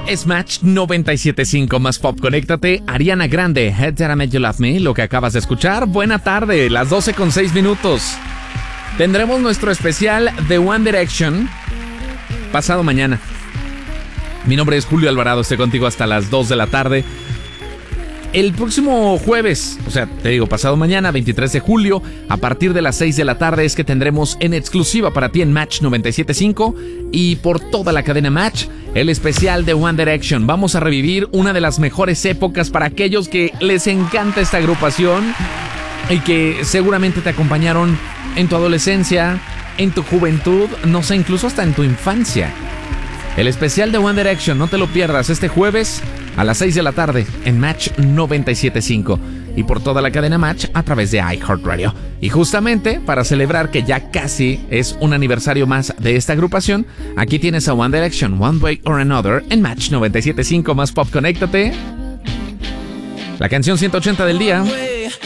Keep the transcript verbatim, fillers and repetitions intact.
Es Match noventa y siete punto cinco más pop. Conéctate. Ariana Grande, Head That I Made You Love Me, lo que acabas de escuchar. Buena tarde, las doce con seis minutos. Tendremos nuestro especial de One Direction pasado mañana. Mi nombre es Julio Alvarado, estoy contigo hasta las dos de la tarde. El próximo jueves, o sea, te digo, pasado mañana, veintitrés de julio, a partir de las seis de la tarde es que tendremos en exclusiva para ti en Match noventa y siete punto cinco y por toda la cadena Match, el especial de One Direction. Vamos a revivir una de las mejores épocas para aquellos que les encanta esta agrupación y que seguramente te acompañaron en tu adolescencia, en tu juventud, no sé, incluso hasta en tu infancia. El especial de One Direction, no te lo pierdas este jueves a las seis de la tarde en Match noventa y siete punto cinco y por toda la cadena Match a través de iHeartRadio. Y justamente para celebrar que ya casi es un aniversario más de esta agrupación, aquí tienes a One Direction, One Way or Another en Match noventa y siete punto cinco más pop. Conéctate. La canción ciento ochenta del día.